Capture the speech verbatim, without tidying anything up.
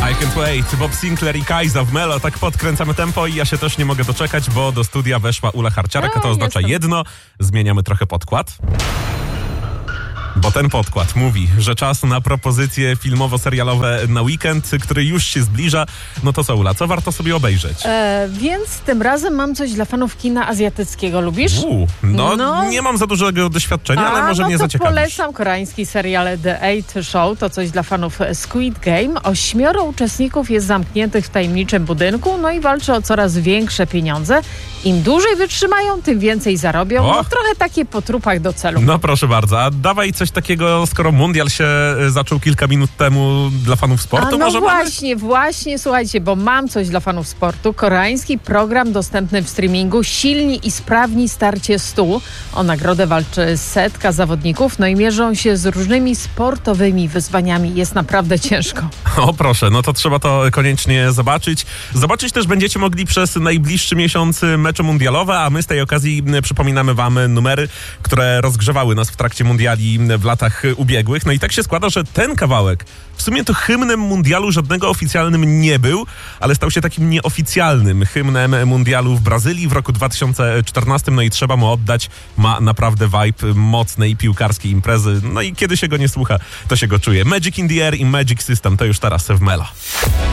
I Can't Wait, Bob Sinclair i Kajza w Melo, tak podkręcamy tempo i ja się też nie mogę doczekać, bo do studia weszła Ula Harciarek, a to oznacza jedno, zmieniamy trochę podkład. Bo ten podkład mówi, że czas na propozycje filmowo-serialowe na weekend, który już się zbliża. No to co, Ula, co warto sobie obejrzeć? E, więc tym razem mam coś dla fanów kina azjatyckiego. Lubisz? Uu, no, No. nie mam za dużego doświadczenia, A, ale może no mnie to zaciekawisz. polecam koreański serial The Eight Show. To coś dla fanów Squid Game. Ośmioro uczestników jest zamkniętych w tajemniczym budynku, no i walczy o coraz większe pieniądze. Im dłużej wytrzymają, tym więcej zarobią. O. No trochę takie po trupach do celu. No proszę bardzo, a dawaj coś takiego, skoro mundial się y, zaczął kilka minut temu dla fanów sportu. A no może właśnie, mamy? właśnie, słuchajcie, bo mam coś dla fanów sportu. Koreański program dostępny w streamingu Silni i sprawni starcie stu. O nagrodę walczy setka zawodników, no i mierzą się z różnymi sportowymi wyzwaniami. Jest naprawdę ciężko. O proszę, no to trzeba to koniecznie zobaczyć. Zobaczyć też będziecie mogli przez najbliższy miesiąc mecze mundialowe, a my z tej okazji przypominamy wam numery, które rozgrzewały nas w trakcie mundiali w latach ubiegłych. No i tak się składa, że ten kawałek w sumie to hymnem mundialu żadnego oficjalnym nie był, ale stał się takim nieoficjalnym hymnem mundialu w Brazylii w roku dwa tysiące czternastym. No i trzeba mu oddać, ma naprawdę vibe mocnej piłkarskiej imprezy. No i kiedy się go nie słucha, to się go czuje. Magic in the Air i Magic System to już teraz w Melo.